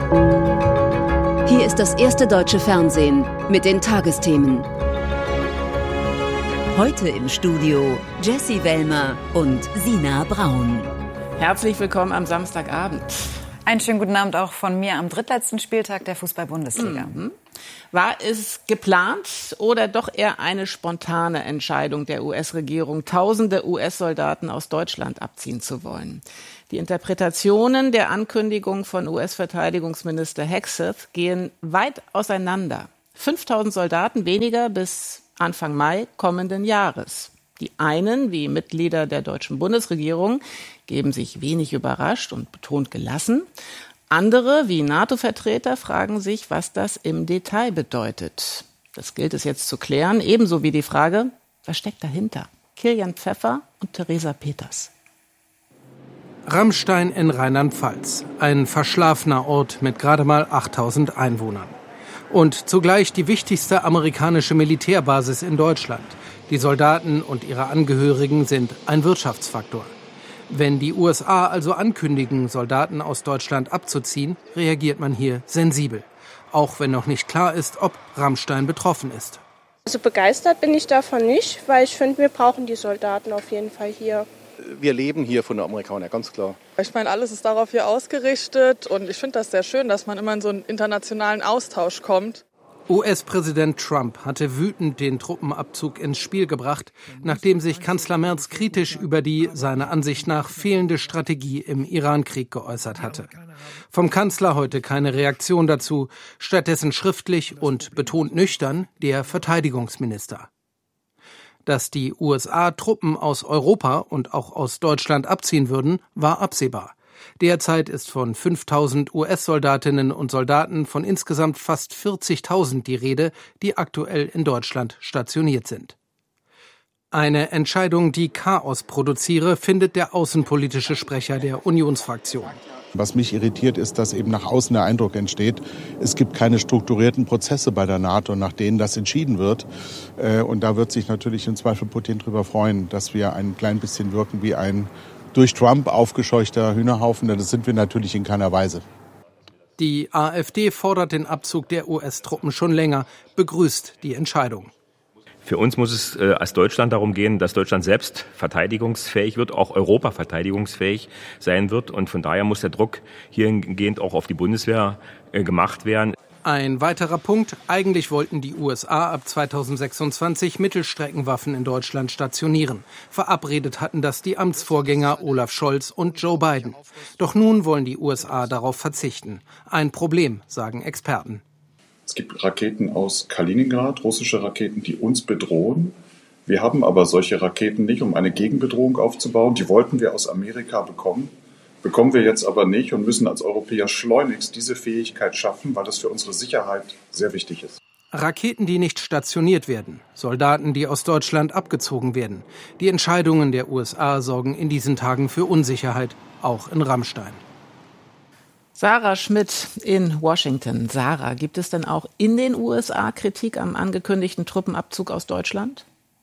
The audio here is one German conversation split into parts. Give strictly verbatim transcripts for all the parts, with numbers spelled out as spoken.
Hier ist das erste deutsche Fernsehen mit den Tagesthemen. Heute im Studio Jessie Wellmer und Sina Braun. Herzlich willkommen am Samstagabend. Einen schönen guten Abend auch von mir am drittletzten Spieltag der Fußball-Bundesliga. Mhm. War es geplant oder doch eher eine spontane Entscheidung der U S-Regierung, tausende U S-Soldaten aus Deutschland abziehen zu wollen? Die Interpretationen der Ankündigung von U S-Verteidigungsminister Hegseth gehen weit auseinander. fünftausend Soldaten weniger bis Anfang Mai kommenden Jahres. Die einen, wie Mitglieder der deutschen Bundesregierung, geben sich wenig überrascht und betont gelassen. Andere, wie NATO-Vertreter, fragen sich, was das im Detail bedeutet. Das gilt es jetzt zu klären, ebenso wie die Frage, was steckt dahinter? Kilian Pfeffer und Theresa Peters. Ramstein in Rheinland-Pfalz, ein verschlafener Ort mit gerade mal achttausend Einwohnern. Und zugleich die wichtigste amerikanische Militärbasis in Deutschland. Die Soldaten und ihre Angehörigen sind ein Wirtschaftsfaktor. Wenn die U S A also ankündigen, Soldaten aus Deutschland abzuziehen, reagiert man hier sensibel. Auch wenn noch nicht klar ist, ob Ramstein betroffen ist. Also begeistert bin ich davon nicht, weil ich finde, wir brauchen die Soldaten auf jeden Fall hier. Wir leben hier von den Amerikanern, ganz klar. Ich meine, alles ist darauf hier ausgerichtet und ich finde das sehr schön, dass man immer in so einen internationalen Austausch kommt. U S-Präsident Trump hatte wütend den Truppenabzug ins Spiel gebracht, nachdem sich Kanzler Merz kritisch über die, seiner Ansicht nach, fehlende Strategie im Iran-Krieg geäußert hatte. Vom Kanzler heute keine Reaktion dazu, stattdessen schriftlich und betont nüchtern der Verteidigungsminister. Dass die U S A Truppen aus Europa und auch aus Deutschland abziehen würden, war absehbar. Derzeit ist von fünftausend U S-Soldatinnen und Soldaten von insgesamt fast vierzigtausend die Rede, die aktuell in Deutschland stationiert sind. Eine Entscheidung, die Chaos produziere, findet der außenpolitische Sprecher der Unionsfraktion. Was mich irritiert, ist, dass eben nach außen der Eindruck entsteht, es gibt keine strukturierten Prozesse bei der NATO, nach denen das entschieden wird. Und da wird sich natürlich im Zweifel Putin darüber freuen, dass wir ein klein bisschen wirken wie ein durch Trump aufgescheuchter Hühnerhaufen. Das sind wir natürlich in keiner Weise. Die AfD fordert den Abzug der U S-Truppen schon länger, begrüßt die Entscheidung. Für uns muss es äh, als Deutschland darum gehen, dass Deutschland selbst verteidigungsfähig wird, auch Europa verteidigungsfähig sein wird. Und von daher muss der Druck hiergehend auch auf die Bundeswehr äh, gemacht werden. Ein weiterer Punkt, eigentlich wollten die U S A ab zweitausendsechsundzwanzig Mittelstreckenwaffen in Deutschland stationieren. Verabredet hatten das die Amtsvorgänger Olaf Scholz und Joe Biden. Doch nun wollen die U S A darauf verzichten. Ein Problem, sagen Experten. Es gibt Raketen aus Kaliningrad, russische Raketen, die uns bedrohen. Wir haben aber solche Raketen nicht, um eine Gegenbedrohung aufzubauen. Die wollten wir aus Amerika bekommen. Bekommen wir jetzt aber nicht und müssen als Europäer schleunigst diese Fähigkeit schaffen, weil das für unsere Sicherheit sehr wichtig ist. Raketen, die nicht stationiert werden, Soldaten, die aus Deutschland abgezogen werden. Die Entscheidungen der U S A sorgen in diesen Tagen für Unsicherheit, auch in Ramstein. Sarah Schmidt in Washington. Sarah, gibt es denn auch in den U S A Kritik am angekündigten Truppenabzug aus Deutschland?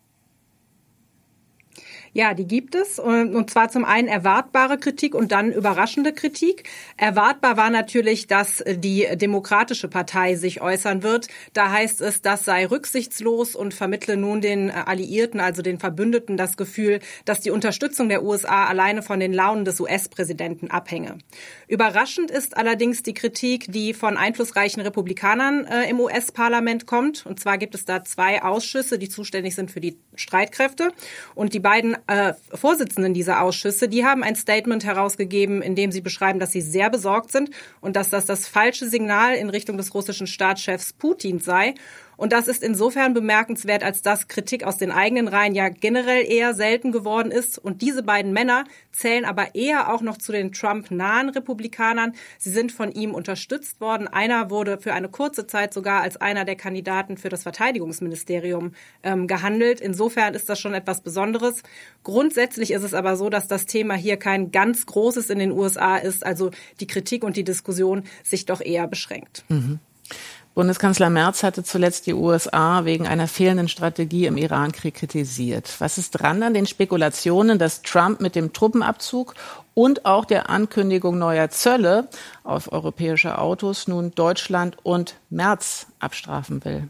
Ja, die gibt es. Und zwar zum einen erwartbare Kritik und dann überraschende Kritik. Erwartbar war natürlich, dass die Demokratische Partei sich äußern wird. Da heißt es, das sei rücksichtslos und vermittle nun den Alliierten, also den Verbündeten, das Gefühl, dass die Unterstützung der U S A alleine von den Launen des U S-Präsidenten abhänge. Überraschend ist allerdings die Kritik, die von einflussreichen Republikanern äh, im U S-Parlament kommt. Und zwar gibt es da zwei Ausschüsse, die zuständig sind für die Streitkräfte. Und die beiden Äh, Vorsitzenden dieser Ausschüsse, die haben ein Statement herausgegeben, in dem sie beschreiben, dass sie sehr besorgt sind und dass das das falsche Signal in Richtung des russischen Staatschefs Putin sei. Und das ist insofern bemerkenswert, als dass Kritik aus den eigenen Reihen ja generell eher selten geworden ist. Und diese beiden Männer zählen aber eher auch noch zu den Trump-nahen Republikanern. Sie sind von ihm unterstützt worden. Einer wurde für eine kurze Zeit sogar als einer der Kandidaten für das Verteidigungsministerium ähm, gehandelt. Insofern ist das schon etwas Besonderes. Grundsätzlich ist es aber so, dass das Thema hier kein ganz großes in den U S A ist. Also die Kritik und die Diskussion sich doch eher beschränkt. Mhm. Bundeskanzler Merz hatte zuletzt die U S A wegen einer fehlenden Strategie im Iran-Krieg kritisiert. Was ist dran an den Spekulationen, dass Trump mit dem Truppenabzug und auch der Ankündigung neuer Zölle auf europäische Autos nun Deutschland und Merz abstrafen will?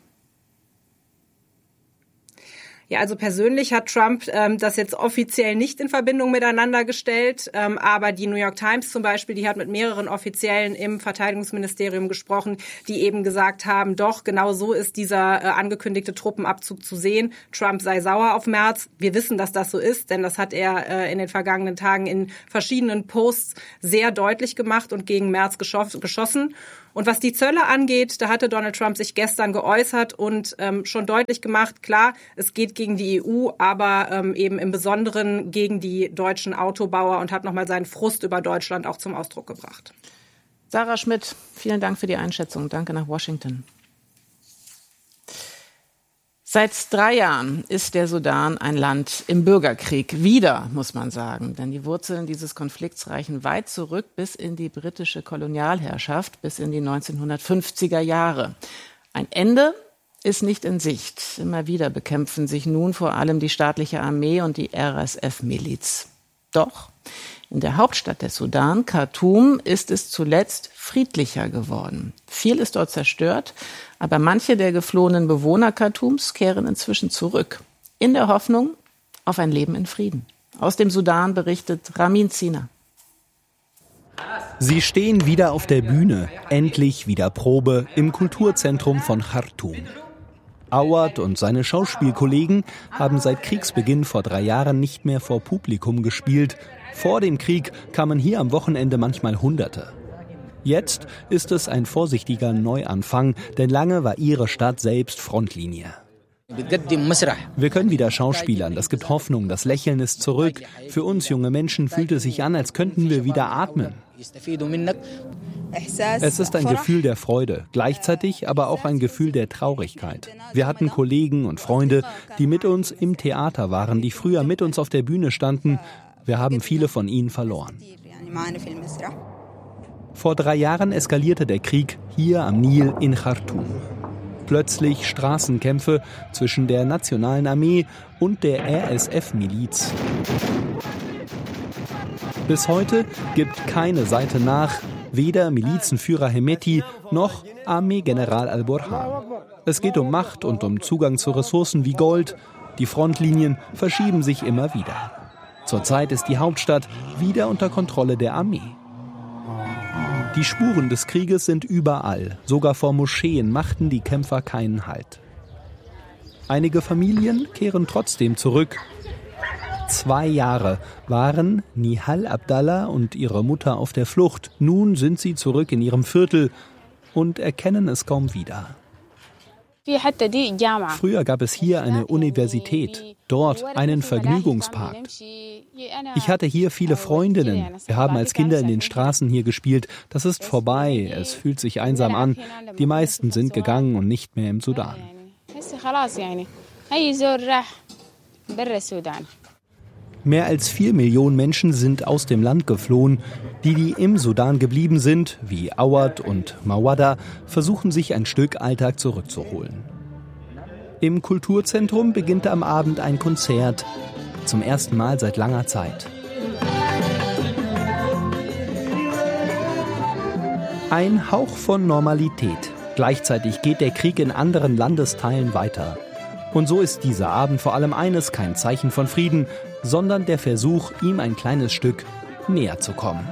Ja, also persönlich hat Trump ähm, das jetzt offiziell nicht in Verbindung miteinander gestellt, ähm, aber die New York Times zum Beispiel, die hat mit mehreren Offiziellen im Verteidigungsministerium gesprochen, die eben gesagt haben, doch, genau so ist dieser äh, angekündigte Truppenabzug zu sehen. Trump sei sauer auf Merz. Wir wissen, dass das so ist, denn das hat er äh, in den vergangenen Tagen in verschiedenen Posts sehr deutlich gemacht und gegen Merz geschoss- geschossen. Und was die Zölle angeht, da hatte Donald Trump sich gestern geäußert und ähm, schon deutlich gemacht, klar, es geht gegen die E U, aber ähm, eben im Besonderen gegen die deutschen Autobauer und hat nochmal seinen Frust über Deutschland auch zum Ausdruck gebracht. Sarah Schmidt, vielen Dank für die Einschätzung. Danke nach Washington. Seit drei Jahren ist der Sudan ein Land im Bürgerkrieg. Wieder, muss man sagen. Denn die Wurzeln dieses Konflikts reichen weit zurück bis in die britische Kolonialherrschaft, bis in die neunzehnhundertfünfziger Jahre. Ein Ende ist nicht in Sicht. Immer wieder bekämpfen sich nun vor allem die staatliche Armee und die R S F-Miliz. Doch in der Hauptstadt des Sudan, Khartoum, ist es zuletzt friedlicher geworden. Viel ist dort zerstört, aber manche der geflohenen Bewohner Khartoums kehren inzwischen zurück. In der Hoffnung auf ein Leben in Frieden. Aus dem Sudan berichtet Ramin Zina. Sie stehen wieder auf der Bühne, endlich wieder Probe im Kulturzentrum von Khartoum. Awad und seine Schauspielkollegen haben seit Kriegsbeginn vor drei Jahren nicht mehr vor Publikum gespielt. Vor dem Krieg kamen hier am Wochenende manchmal Hunderte. Jetzt ist es ein vorsichtiger Neuanfang, denn lange war ihre Stadt selbst Frontlinie. Wir können wieder schauspielern, das gibt Hoffnung, das Lächeln ist zurück. Für uns junge Menschen fühlt es sich an, als könnten wir wieder atmen. Es ist ein Gefühl der Freude, gleichzeitig aber auch ein Gefühl der Traurigkeit. Wir hatten Kollegen und Freunde, die mit uns im Theater waren, die früher mit uns auf der Bühne standen. Wir haben viele von ihnen verloren. Vor drei Jahren eskalierte der Krieg hier am Nil in Khartoum. Plötzlich Straßenkämpfe zwischen der nationalen Armee und der R S F-Miliz. Bis heute gibt keine Seite nach, weder Milizenführer Hemeti noch Armeegeneral al-Burhan. Es geht um Macht und um Zugang zu Ressourcen wie Gold. Die Frontlinien verschieben sich immer wieder. Zurzeit ist die Hauptstadt wieder unter Kontrolle der Armee. Die Spuren des Krieges sind überall. Sogar vor Moscheen machten die Kämpfer keinen Halt. Einige Familien kehren trotzdem zurück. Zwei Jahre waren Nihal Abdallah und ihre Mutter auf der Flucht. Nun sind sie zurück in ihrem Viertel und erkennen es kaum wieder. Früher gab es hier eine Universität, dort einen Vergnügungspark. Ich hatte hier viele Freundinnen. Wir haben als Kinder in den Straßen hier gespielt. Das ist vorbei. Es fühlt sich einsam an. Die meisten sind gegangen und nicht mehr im Sudan. Mehr als vier Millionen Menschen sind aus dem Land geflohen. Die, die im Sudan geblieben sind, wie Awad und Mawada, versuchen sich ein Stück Alltag zurückzuholen. Im Kulturzentrum beginnt am Abend ein Konzert. Zum ersten Mal seit langer Zeit. Ein Hauch von Normalität. Gleichzeitig geht der Krieg in anderen Landesteilen weiter. Und so ist dieser Abend vor allem eines kein Zeichen von Frieden, sondern der Versuch, ihm ein kleines Stück näher zu kommen.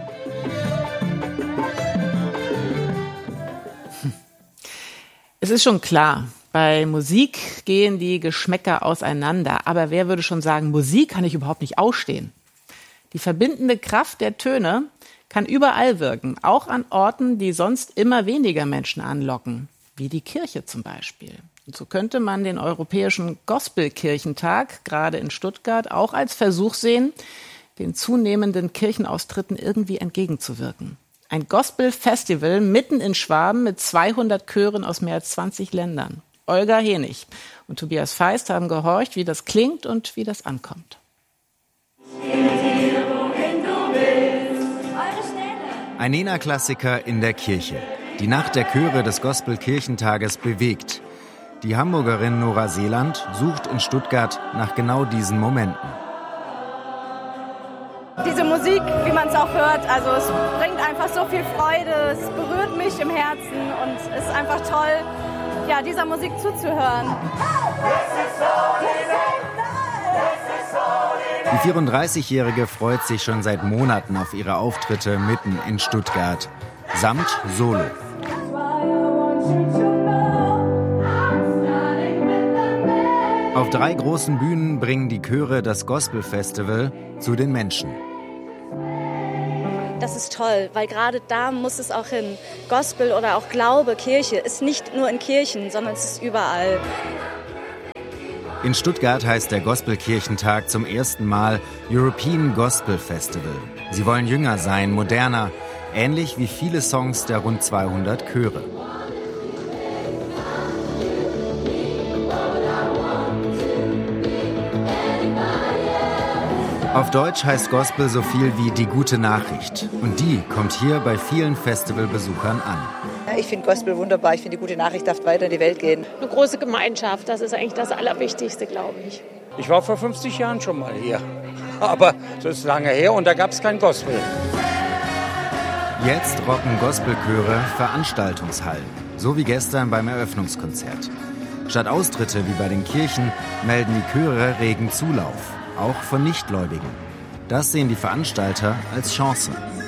Es ist schon klar, bei Musik gehen die Geschmäcker auseinander. Aber wer würde schon sagen, Musik kann ich überhaupt nicht ausstehen? Die verbindende Kraft der Töne kann überall wirken, auch an Orten, die sonst immer weniger Menschen anlocken, wie die Kirche zum Beispiel. Und so könnte man den Europäischen Gospelkirchentag, gerade in Stuttgart, auch als Versuch sehen, den zunehmenden Kirchenaustritten irgendwie entgegenzuwirken. Ein Gospel-Festival mitten in Schwaben mit zweihundert Chören aus mehr als zwanzig Ländern. Olga Henig und Tobias Feist haben gehorcht, wie das klingt und wie das ankommt. Ein Nena-Klassiker in der Kirche. Die Nacht der Chöre des Gospel-Kirchentages bewegt. Die Hamburgerin Nora Seeland sucht in Stuttgart nach genau diesen Momenten. Diese Musik, wie man es auch hört, also es bringt einfach so viel Freude, es berührt mich im Herzen und es ist einfach toll, ja, dieser Musik zuzuhören. Die vierunddreißigjährige freut sich schon seit Monaten auf ihre Auftritte mitten in Stuttgart, samt Solo. Auf drei großen Bühnen bringen die Chöre das Gospel-Festival zu den Menschen. Das ist toll, weil gerade da muss es auch hin. Gospel oder auch Glaube, Kirche ist nicht nur in Kirchen, sondern es ist überall. In Stuttgart heißt der Gospel-Kirchentag zum ersten Mal European Gospel Festival. Sie wollen jünger sein, moderner, ähnlich wie viele Songs der rund zweihundert Chöre. Auf Deutsch heißt Gospel so viel wie die gute Nachricht. Und die kommt hier bei vielen Festivalbesuchern an. Ich finde Gospel wunderbar. Ich finde, die gute Nachricht darf weiter in die Welt gehen. Eine große Gemeinschaft, das ist eigentlich das Allerwichtigste, glaube ich. Ich war vor fünfzig Jahren schon mal hier. Aber das ist lange her und da gab es kein Gospel. Jetzt rocken Gospelchöre Veranstaltungshallen. So wie gestern beim Eröffnungskonzert. Statt Austritte wie bei den Kirchen melden die Chöre regen Zulauf. Auch von Nichtgläubigen. Das sehen die Veranstalter als Chance.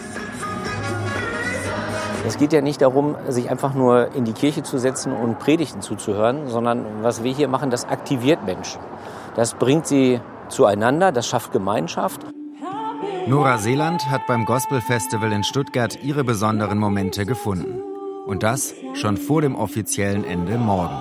Es geht ja nicht darum, sich einfach nur in die Kirche zu setzen und Predigten zuzuhören, sondern was wir hier machen, das aktiviert Menschen. Das bringt sie zueinander, das schafft Gemeinschaft. Nora Seeland hat beim Gospel-Festival in Stuttgart ihre besonderen Momente gefunden. Und das schon vor dem offiziellen Ende morgen.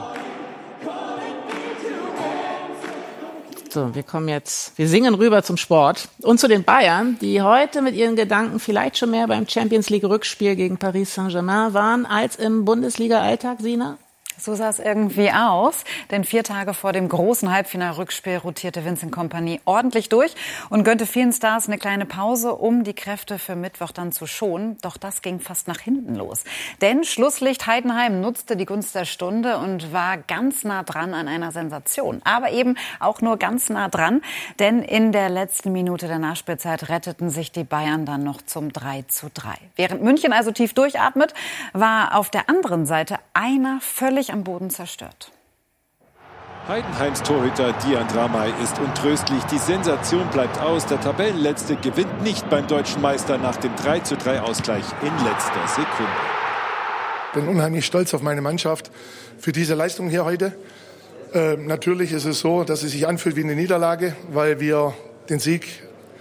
So, wir kommen jetzt, wir singen rüber zum Sport und zu den Bayern, die heute mit ihren Gedanken vielleicht schon mehr beim Champions-League-Rückspiel gegen Paris Saint-Germain waren als im Bundesliga-Alltag, Sina? So sah es irgendwie aus, denn vier Tage vor dem großen Halbfinal-Rückspiel rotierte Vincent Kompany ordentlich durch und gönnte vielen Stars eine kleine Pause, um die Kräfte für Mittwoch dann zu schonen. Doch das ging fast nach hinten los. Denn Schlusslicht Heidenheim nutzte die Gunst der Stunde und war ganz nah dran an einer Sensation. Aber eben auch nur ganz nah dran, denn in der letzten Minute der Nachspielzeit retteten sich die Bayern dann noch zum drei zu drei. Während München also tief durchatmet, war auf der anderen Seite einer völlig am Boden zerstört. Heidenheims Torhüter Dian Ramay ist untröstlich. Die Sensation bleibt aus. Der Tabellenletzte gewinnt nicht beim deutschen Meister nach dem drei zu drei Ausgleich in letzter Sekunde. Ich bin unheimlich stolz auf meine Mannschaft für diese Leistung hier heute. Äh, natürlich ist es so, dass es sich anfühlt wie eine Niederlage, weil wir den Sieg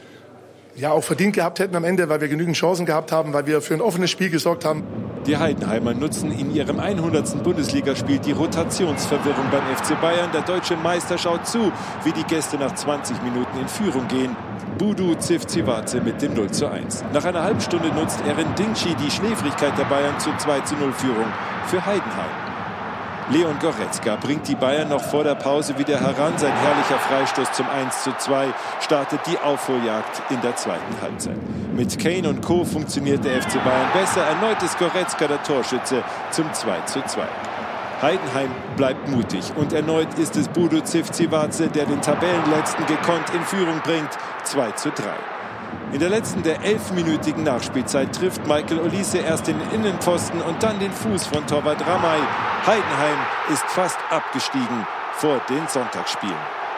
ja auch verdient gehabt hätten am Ende, weil wir genügend Chancen gehabt haben, weil wir für ein offenes Spiel gesorgt haben. Die Heidenheimer nutzen in ihrem hundertsten Bundesligaspiel die Rotationsverwirrung beim F C Bayern. Der deutsche Meister schaut zu, wie die Gäste nach zwanzig Minuten in Führung gehen. Budu Civcivace mit dem null zu eins. Nach einer halben Stunde nutzt Eren Dingshi die Schläfrigkeit der Bayern zur zwei zu null Führung für Heidenheim. Leon Goretzka bringt die Bayern noch vor der Pause wieder heran. Sein herrlicher Freistoß zum eins zu zwei startet die Aufholjagd in der zweiten Halbzeit. Mit Kane und Co. funktioniert der F C Bayern besser. Erneut ist Goretzka der Torschütze zum zwei zu zwei. Heidenheim bleibt mutig und erneut ist es Budu Civcivace, der den Tabellenletzten gekonnt in Führung bringt. zwei zu drei. In der letzten der elfminütigen Nachspielzeit trifft Michael Olise erst den Innenpfosten und dann den Fuß von Torwart Ramay. Heidenheim ist fast abgestiegen vor den Sonntagsspielen.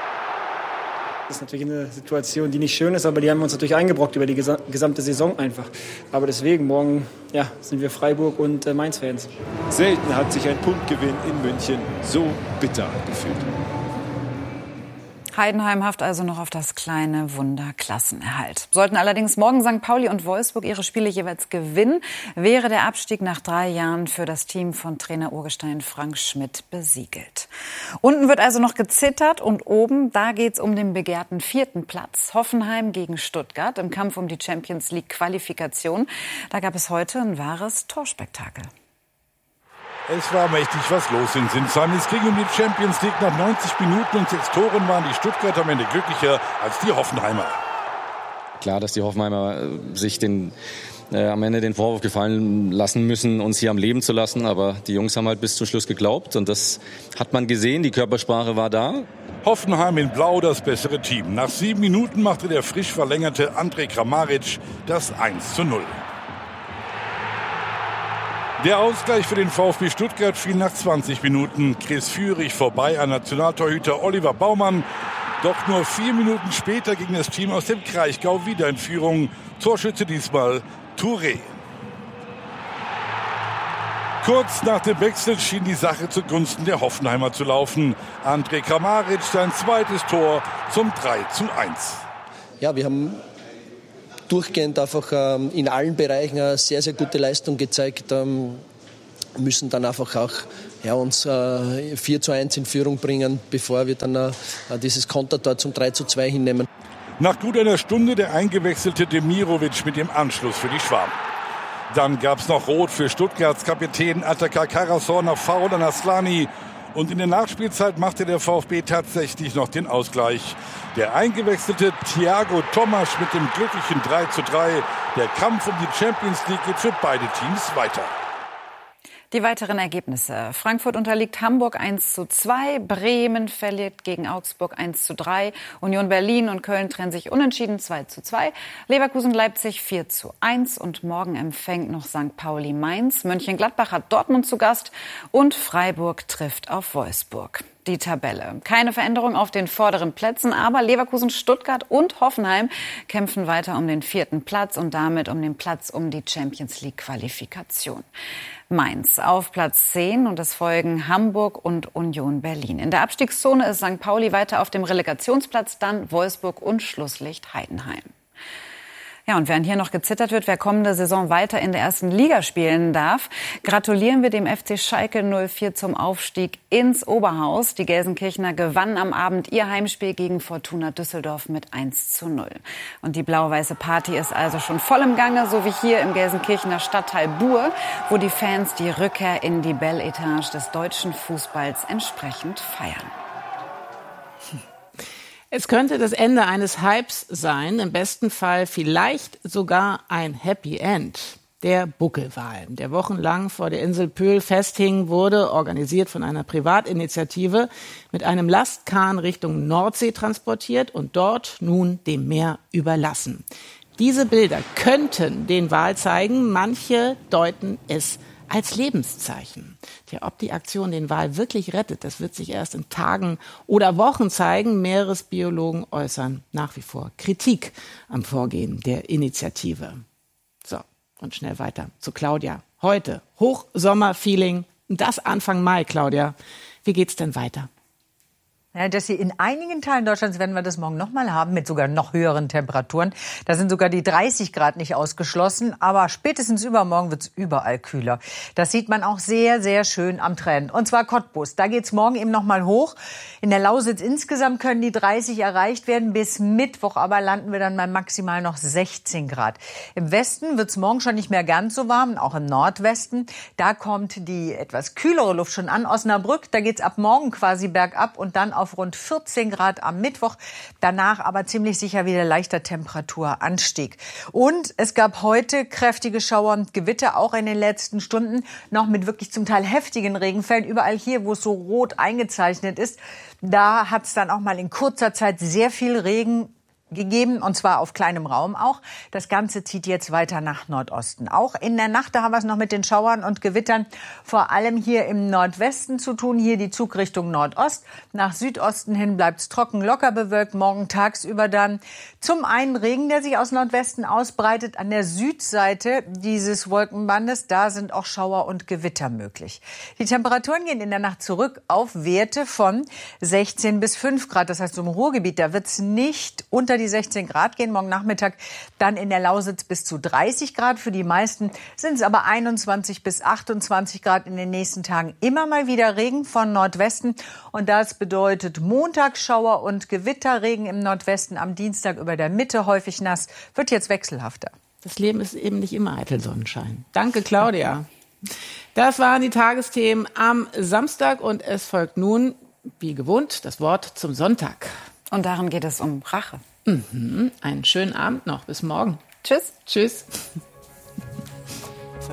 Das ist natürlich eine Situation, die nicht schön ist, aber die haben wir uns natürlich eingebrockt über die gesamte Saison einfach. Aber deswegen, morgen ja, sind wir Freiburg- und äh, Mainz-Fans. Selten hat sich ein Punktgewinn in München so bitter angefühlt. Heidenheim hofft also noch auf das kleine Wunder Klassenerhalt. Sollten allerdings morgen Sankt Pauli und Wolfsburg ihre Spiele jeweils gewinnen, wäre der Abstieg nach drei Jahren für das Team von Trainer Urgestein Frank Schmidt besiegelt. Unten wird also noch gezittert und oben, da geht's um den begehrten vierten Platz. Hoffenheim gegen Stuttgart im Kampf um die Champions League Qualifikation. Da gab es heute ein wahres Torspektakel. Es war mächtig was los in Sinsheim. Es ging um die Champions League nach neunzig Minuten und sechs Toren waren die Stuttgarter am Ende glücklicher als die Hoffenheimer. klar, dass die Hoffenheimer sich den Äh, am Ende den Vorwurf gefallen lassen müssen, uns hier am Leben zu lassen. Aber die Jungs haben halt bis zum Schluss geglaubt und das hat man gesehen. Die Körpersprache war da. Hoffenheim in Blau das bessere Team. Nach sieben Minuten machte der frisch verlängerte Andrej Kramaric das eins zu null. Der Ausgleich für den VfB Stuttgart fiel nach zwanzig Minuten. Chris Führig vorbei an Nationaltorhüter Oliver Baumann. Doch nur vier Minuten später ging das Team aus dem Kraichgau wieder in Führung. Torschütze diesmal Touré. Kurz nach dem Wechsel schien die Sache zugunsten der Hoffenheimer zu laufen. Andrej Kramaric sein zweites Tor zum drei zu eins. Ja, wir haben durchgehend einfach ähm, in allen Bereichen eine sehr, sehr gute Leistung gezeigt. Ähm, müssen dann einfach auch ja, uns äh, vier zu eins in Führung bringen, bevor wir dann äh, dieses Kontertor zum drei zu zwei hinnehmen. Nach gut einer Stunde der eingewechselte Demirovic mit dem Anschluss für die Schwaben. Dann gab es noch Rot für Stuttgarts Kapitän Atakar Karasor nach Foul an Aslani. Und in der Nachspielzeit machte der VfB tatsächlich noch den Ausgleich. Der eingewechselte Thiago Tomasch mit dem glücklichen drei zu drei. Der Kampf um die Champions League geht für beide Teams weiter. Die weiteren Ergebnisse. Frankfurt unterliegt Hamburg eins zu zwei, Bremen verliert gegen Augsburg eins zu drei, Union Berlin und Köln trennen sich unentschieden zwei zu zwei, Leverkusen-Leipzig vier zu eins und morgen empfängt noch Sankt Pauli Mainz. Mönchengladbach hat Dortmund zu Gast und Freiburg trifft auf Wolfsburg. Die Tabelle. Keine Veränderung auf den vorderen Plätzen, aber Leverkusen, Stuttgart und Hoffenheim kämpfen weiter um den vierten Platz und damit um den Platz um die Champions-League-Qualifikation. Mainz auf Platz zehn und es folgen Hamburg und Union Berlin. In der Abstiegszone ist Sankt Pauli weiter auf dem Relegationsplatz, dann Wolfsburg und Schlusslicht Heidenheim. Ja, und während hier noch gezittert wird, wer kommende Saison weiter in der ersten Liga spielen darf, gratulieren wir dem F C Schalke null vier zum Aufstieg ins Oberhaus. Die Gelsenkirchener gewannen am Abend ihr Heimspiel gegen Fortuna Düsseldorf mit eins zu null. Und die blau-weiße Party ist also schon voll im Gange, so wie hier im Gelsenkirchener Stadtteil Buhr, wo die Fans die Rückkehr in die Belle Etage des deutschen Fußballs entsprechend feiern. Es könnte das Ende eines Hypes sein, im besten Fall vielleicht sogar ein Happy End. Der Buckelwal, der wochenlang vor der Insel Pöhl festhing, wurde, organisiert von einer Privatinitiative, mit einem Lastkahn Richtung Nordsee transportiert und dort nun dem Meer überlassen. Diese Bilder könnten den Wal zeigen, manche deuten es als Lebenszeichen. Tja, ob die Aktion den Wal wirklich rettet, das wird sich erst in Tagen oder Wochen zeigen. Meeresbiologen äußern nach wie vor Kritik am Vorgehen der Initiative. So, und schnell weiter zu Claudia. Heute Hochsommerfeeling, das Anfang Mai, Claudia. Wie geht's denn weiter? Ja, dass sie in einigen Teilen Deutschlands werden wir das morgen noch mal haben, mit sogar noch höheren Temperaturen. Da sind sogar die dreißig Grad nicht ausgeschlossen. Aber spätestens übermorgen wird's überall kühler. Das sieht man auch sehr, sehr schön am Trend. Und zwar Cottbus. Da geht's morgen eben noch mal hoch. In der Lausitz insgesamt können die dreißig erreicht werden. Bis Mittwoch aber landen wir dann bei maximal noch sechzehn Grad. Im Westen wird's morgen schon nicht mehr ganz so warm, auch im Nordwesten. Da kommt die etwas kühlere Luft schon an. Osnabrück, da geht's ab morgen quasi bergab und dann auf auf rund vierzehn Grad am Mittwoch. Danach aber ziemlich sicher wieder leichter Temperaturanstieg. Und es gab heute kräftige Schauer und Gewitter, auch in den letzten Stunden, noch mit wirklich zum Teil heftigen Regenfällen. Überall hier, wo es so rot eingezeichnet ist, da hat es dann auch mal in kurzer Zeit sehr viel Regen gegeben, und zwar auf kleinem Raum auch. Das Ganze zieht jetzt weiter nach Nordosten. Auch in der Nacht, da haben wir es noch mit den Schauern und Gewittern vor allem hier im Nordwesten zu tun. Hier die Zugrichtung Nordost. Nach Südosten hin bleibt es trocken, locker bewölkt. Morgen tagsüber dann zum einen Regen, der sich aus Nordwesten ausbreitet. An der Südseite dieses Wolkenbandes, da sind auch Schauer und Gewitter möglich. Die Temperaturen gehen in der Nacht zurück auf Werte von sechzehn bis fünf Grad. Das heißt, im Ruhrgebiet, da wird es nicht unter die sechzehn Grad gehen. Morgen Nachmittag dann in der Lausitz bis zu dreißig Grad. Für die meisten sind es aber einundzwanzig bis achtundzwanzig Grad in den nächsten Tagen. Immer mal wieder Regen von Nordwesten. Und das bedeutet Montagsschauer und Gewitterregen im Nordwesten. Am Dienstag über der Mitte häufig nass. Wird jetzt wechselhafter. Das Leben ist eben nicht immer eitel Sonnenschein. Danke, Claudia. Das waren die Tagesthemen am Samstag und es folgt nun, wie gewohnt, das Wort zum Sonntag. Und darin geht es um Rache. Mhm. Einen schönen Abend noch. Bis morgen. Tschüss. Tschüss.